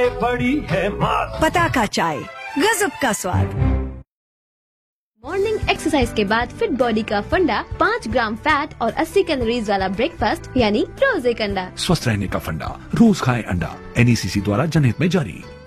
बड़ी है माँ। पताका चाय, गजब का स्वाद। मॉर्निंग एक्सरसाइज के बाद फिट बॉडी का फंडा, 5 ग्राम फैट और 80 कैलोरीज वाला ब्रेकफास्ट यानी रोज एक अंडा। स्वस्थ रहने का फंडा, रोज खाएं अंडा। NECC द्वारा जनहित में जारी।